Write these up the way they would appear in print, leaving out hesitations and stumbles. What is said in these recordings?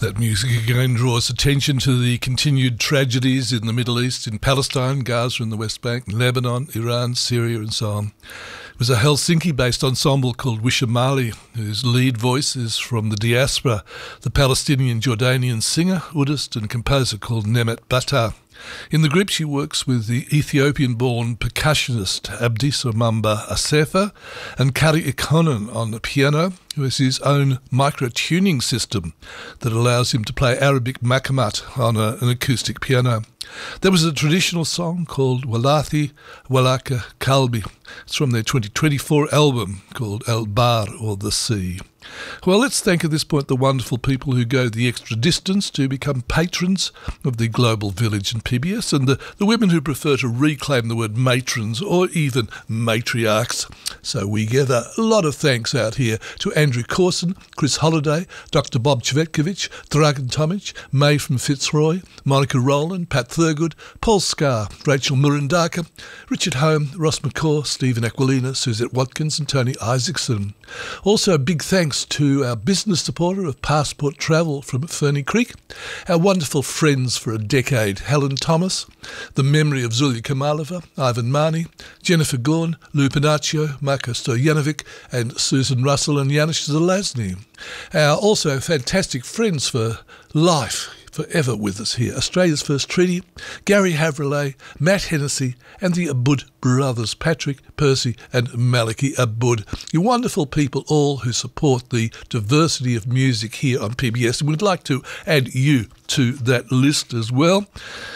That music again draws attention to the continued tragedies in the Middle East, in Palestine, Gaza and the West Bank, Lebanon, Iran, Syria and so on. It was a Helsinki-based ensemble called Wishamali, whose lead voice is from the diaspora, the Palestinian-Jordanian singer, Udist and composer called Nemet Bata. In the group she works with the Ethiopian-born percussionist Abdisa Mamba Asefa and Kari Ikonen on the piano, who has his own micro-tuning system that allows him to play Arabic makamat on an acoustic piano. There was a traditional song called Walathi Walaka Kalbi. It's from their 2024 album called El Bar, or The Sea. Well, let's thank at this point the wonderful people who go the extra distance to become patrons of the Global Village and PBS, and the women who prefer to reclaim the word matrons or even matriarchs. So we give a lot of thanks out here to Andrew Corson, Chris Holliday, Dr. Bob Cvetkovic, Dragan Tomic, May from Fitzroy, Monica Rowland, Pat Thurgood, Paul Scarr, Rachel Murindaka, Richard Home, Ross McCaw, Stephen Aquilina, Suzette Watkins and Tony Isaacson. Also a big thanks to our business supporter of Passport Travel from Ferny Creek, our wonderful friends for a decade, Helen Thomas, the memory of Zulia Kamalova, Ivan Marni, Jennifer Gorn, Lou Panaccio, Marko Stojanovic and Susan Russell and Janusz Zelazny. Our also fantastic friends for life, forever with us here, Australia's First Treaty, Gary Havrelay, Matt Hennessy and the Abud brothers, Patrick, Percy and Maliki Abud. You wonderful people all who support the diversity of music here on PBS, and we'd like to add you to that list as well.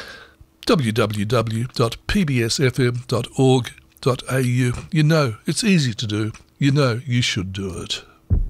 www.pbsfm.org.au. You know, it's easy to do. You know, you should do it.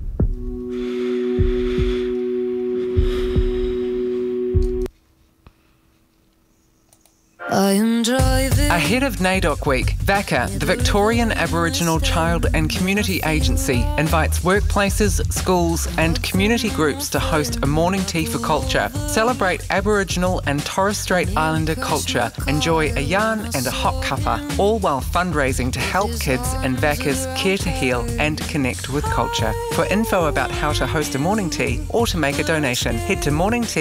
I am driving. Ahead of NAIDOC Week, VACA, the Victorian Aboriginal Child and Community Agency, invites workplaces, schools and community groups to host a morning tea for culture. Celebrate Aboriginal and Torres Strait Islander culture. Enjoy a yarn and a hot cuppa, all while fundraising to help kids in VACA's Care to Heal and connect with culture. For info about how to host a morning tea or to make a donation, head to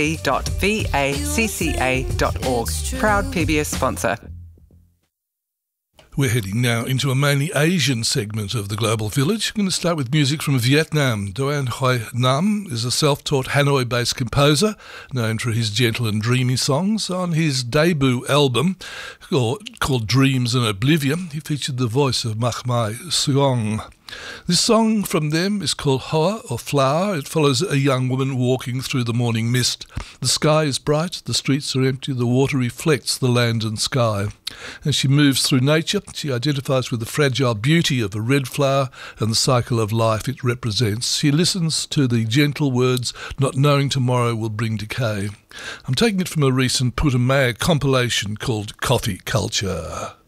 morningtea.vacca.org. Proud PBS sponsor. We're heading now into a mainly Asian segment of the Global Village. I'm going to start with music from Vietnam. Doan Hoi Nam is a self-taught Hanoi-based composer known for his gentle and dreamy songs. On his debut album, called Dreams and Oblivion, he featured the voice of Mahmai Suong. This song from them is called Hoa, or Flower. It follows a young woman walking through the morning mist. The sky is bright, the streets are empty, the water reflects the land and sky. As she moves through nature, she identifies with the fragile beauty of a red flower and the cycle of life it represents. She listens to the gentle words, not knowing tomorrow will bring decay. I'm taking it from a recent Putumayo compilation called Coffee Culture.